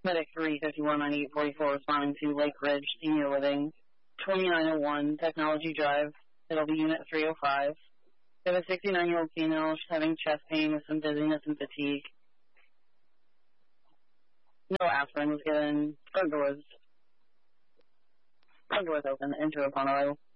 Medic 3519844 responding to Lake Ridge Senior Living, 2901 Technology Drive. It'll be Unit 305. We have a 69-year-old female. She's having chest pain with some dizziness and fatigue. No aspirin was given. Front door was open. Into upon arrival.